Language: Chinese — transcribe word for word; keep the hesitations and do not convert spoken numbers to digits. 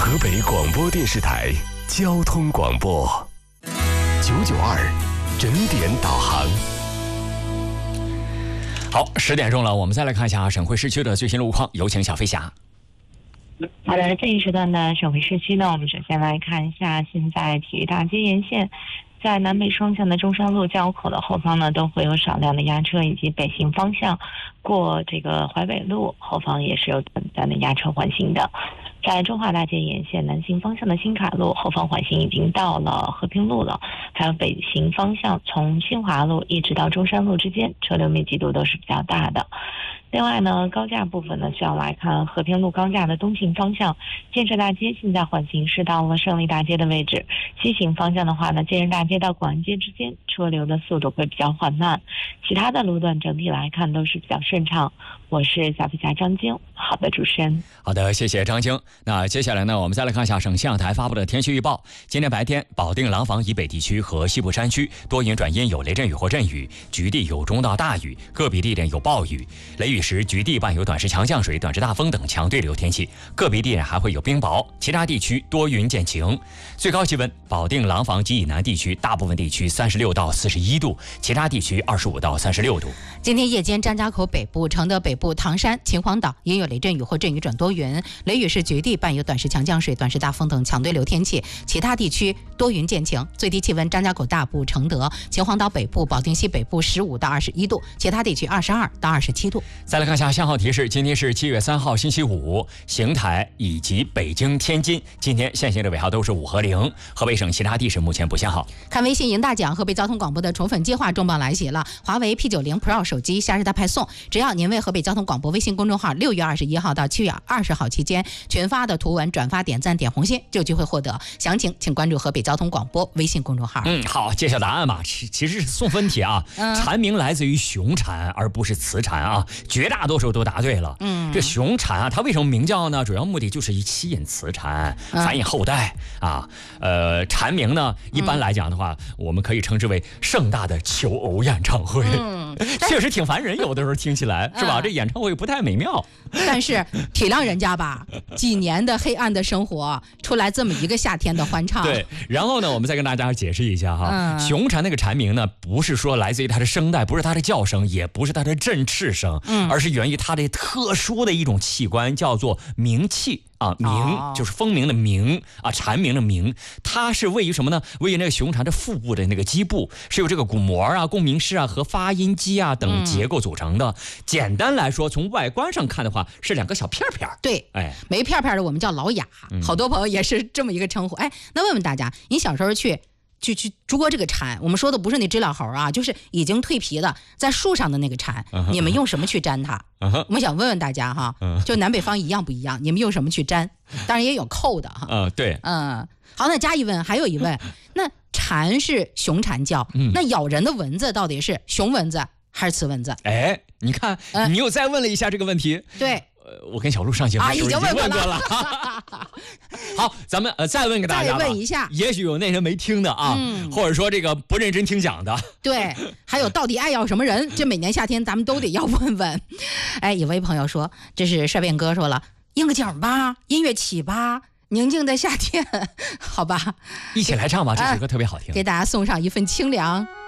河北广播电视台交通广播九九二整点导航。 好，十点钟了，我们再来看一下省会市区的最新路况，有请小飞侠。 好的，这一时段的省会市区呢，我们首先来看一下现在体育大街沿线，在南北双向的中山路交口的后方呢，都会有少量的压车，以及北行方向过这个淮北路后方也是有短暂的压车缓行的。在中华大街沿线南行方向的新凯路后方缓行已经到了和平路了，还有北行方向从新华路一直到中山路之间车流密集度都是比较大的。另外呢，高架部分呢，需要来看和平路高架的东行方向，建设大街现在缓行是到了胜利大街的位置。西行方向的话呢，建设大街到广安街之间车流的速度会比较缓慢，其他的路段整体来看都是比较顺畅。我是小飞侠张晶，好的，主持人。 好的，谢谢张晶。那接下来呢，我们再来看一下省气象台发布的天气预报。今天白天，保定廊坊以北地区和西部山区多云转阴，有雷阵雨或阵雨，局地有中到大雨，个别地点有暴雨。雷雨时，局地伴有短时强降水、短时大风等强对流天气，个别地点还会有冰雹。其他地区多云见晴。最高气温，保定廊坊及以南地区大部分地区三十六到四十一度，其他地区二十五到三十六度。 今天夜间，张家口北部、承德北部、唐山、秦皇岛也有雷阵雨或阵雨转多云，雷雨是局地伴有短时强降水、短时大风等强对流天气，其他地区多云见晴。最低气温，张家口大部、承德、秦皇岛北部、保定西北部十五到二十一度，其他地区二十二到二十七度。 再来看一下信号提示，今天是七月三号星期五，邢台以及北京、天津今天限行的尾号都是五和零，河北省其他地市目前不限号。 看微信赢大奖，河北交通广播的宠粉计划重磅来袭了，华为 P 九十 Pro 手机夏日大派送，只要您为河北交通广播微信公众号六月二十一号到七月二十号期间群发的图文转发点赞点红心，就有机会获得。详情请关注河北交通广播微信公众号。 嗯，好，揭晓答案吧。其其实是送分题啊， 嗯、 蝉鸣来自于雄蝉，而不是雌蝉啊，绝大多数都答对了。 嗯， 这雄蝉啊，它为什么鸣叫呢？主要目的就是以吸引雌蝉，繁衍后代、嗯、啊。呃，蝉鸣呢，一般来讲的话，嗯、我们可以称之为盛大的求偶演唱会。嗯，确实挺烦人，有的时候听起来、嗯、是吧？这演唱会不太美妙。 但是体谅人家吧，几年的黑暗的生活，出来这么一个夏天的欢唱。 对，然后呢，我们再跟大家解释一下哈， 嗯、 雄蝉那个蝉鸣呢，不是说来自于它的声带，不是它的叫声，也不是它的振翅声，嗯，而是源于它的特殊的一种器官，叫做鸣器。啊，鸣、哦、就是风鸣的鸣啊，蝉鸣的鸣，它是位于什么呢？位于那个雄蝉的腹部的那个基部，是由这个鼓膜啊、共鸣室啊和发音机啊等结构组成的。嗯、简单来说，从外观上看的话，是两个小片片。 对，哎，没片片的我们叫老哑、嗯，好多朋友也是这么一个称呼。哎，那问问大家，你小时候去？去去捉这个蝉，我们说的不是那知了猴啊，就是已经蜕皮的在树上的那个蝉， uh-huh, 你们用什么去粘它？ uh-huh, 我们想问问大家哈， uh-huh, 就南北方一样不一样？你们用什么去粘？当然也有扣的哈。 嗯、uh, ，对， 嗯，好，那加一问，还有一问，那蝉是雄蝉叫、嗯，那咬人的蚊子到底是雄蚊子还是雌蚊子？ 哎，你看，呃、你又再问了一下这个问题。 对。 我跟小鹿上节目的时候已经问过了。好，咱们呃再问给大家， 再问一下， 也许有那人没听的啊、嗯，或者说这个不认真听讲的。 对，还有到底爱要什么人？这每年夏天咱们都得要问问。哎，有位朋友说，这是帅变哥说了，应个景吧，音乐起吧。宁静的夏天，好吧， 一起来唱吧，这首歌特别好听、 呃，给大家送上一份清凉。